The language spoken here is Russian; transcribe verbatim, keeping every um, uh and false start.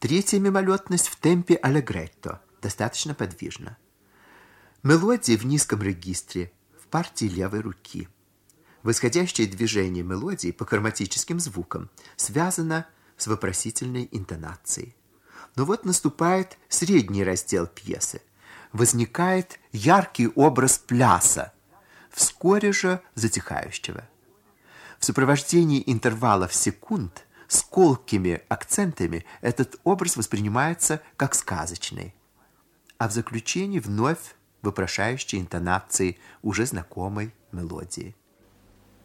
Третья мимолетность в темпе аллегретто, достаточно подвижно. Мелодия в низком регистре, в партии левой руки. Восходящее движение мелодии по хроматическим звукам связано с вопросительной интонацией. Но вот наступает средний раздел пьесы. Возникает яркий образ пляса, вскоре же затихающего. В сопровождении интервалов секунд с колкими акцентами этот образ воспринимается как сказочный, а в заключении вновь вопрошающие интонации уже знакомой мелодии.